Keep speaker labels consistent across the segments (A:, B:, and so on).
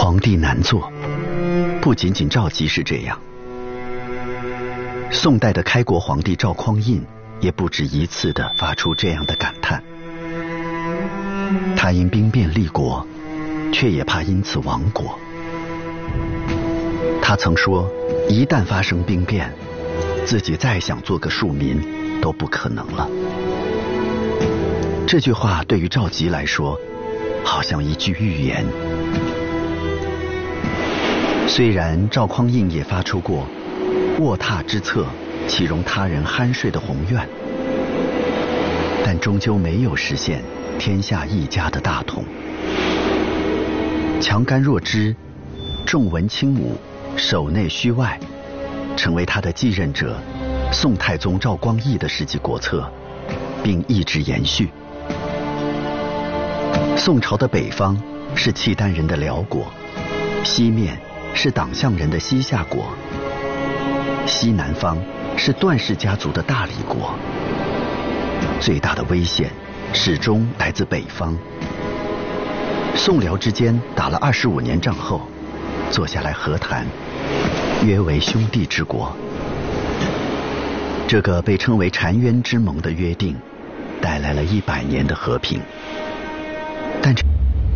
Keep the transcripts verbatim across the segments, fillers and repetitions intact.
A: 皇帝难做，不仅仅赵佶是这样。宋代的开国皇帝赵匡胤也不止一次地发出这样的感叹。他因兵变立国，却也怕因此亡国。他曾说，一旦发生兵变，自己再想做个庶民都不可能了。这句话对于赵佶来说，好像一句预言。虽然赵匡胤也发出过卧榻之侧，岂容他人酣睡的宏愿，但终究没有实现天下一家的大同。强干弱枝，重文轻武，守内虚外，成为他的继任者宋太宗赵光义的实际国策，并一直延续。宋朝的北方是契丹人的辽国，西面是党项人的西夏国，西南方是段氏家族的大理国。最大的危险始终来自北方。宋辽之间打了二十五年仗后，坐下来和谈，约为兄弟之国。这个被称为澶渊之盟的约定，带来了一百年的和平。但这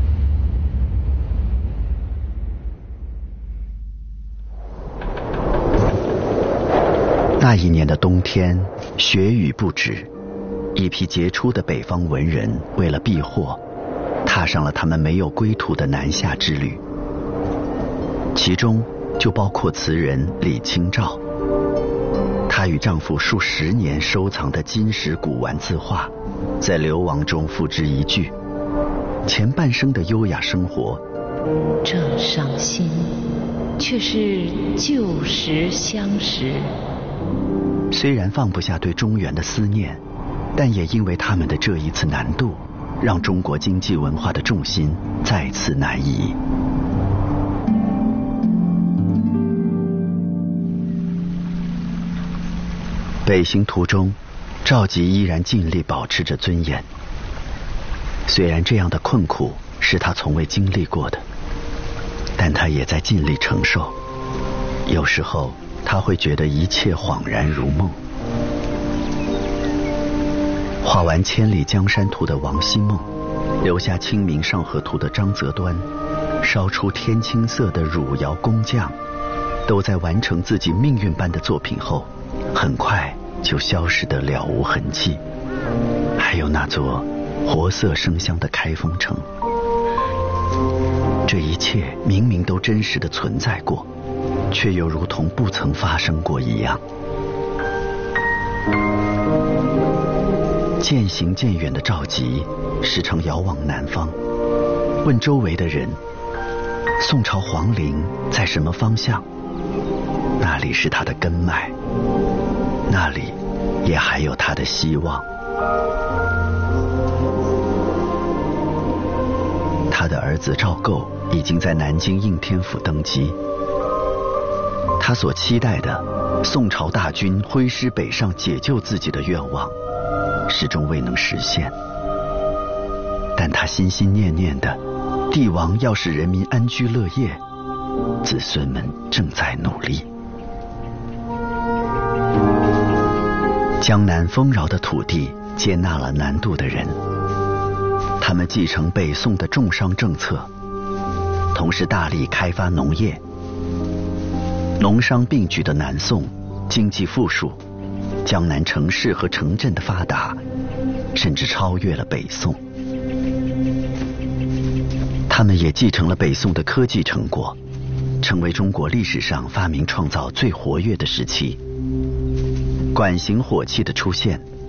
A: 那一年的冬天，雪雨不止，一批杰出的北方文人为了避祸，踏上了他们没有归途的南下之旅。其中就包括词人李清照。她与丈夫数十年收藏的金石古玩字画，在流亡中付之一炬。前半生的优雅生活，
B: 正伤心，却是旧时相识。
A: 虽然放不下对中原的思念，但也因为他们的这一次难度，让中国经济文化的重心再次南移。北行途中，赵佶依然尽力保持着尊严。虽然这样的困苦是他从未经历过的，但他也在尽力承受。有时候他会觉得一切恍然如梦。画完《千里江山图》的王希孟，留下《清明上河图》的张择端，烧出天青色的汝窑工匠，都在完成自己命运般的作品后，很快就消失得了无痕迹。还有那座活色生香的开封城，这一切明明都真实的存在过，却又如同不曾发生过一样。渐行渐远的赵佶时常遥望南方，问周围的人，宋朝皇陵在什么方向？那里是他的根脉，那里也还有他的希望。他的儿子赵构已经在南京应天府登基，他所期待的宋朝大军挥师北上解救自己的愿望，始终未能实现。但他心心念念的帝王要使人民安居乐业，子孙们正在努力。江南丰饶的土地接纳了南渡的人，他们继承北宋的重商政策，同时大力开发农业。农商并举的南宋经济富庶，江南城市和城镇的发达甚至超越了北宋。他们也继承了北宋的科技成果，成为中国历史上发明创造最活跃的时期。管型火器的出现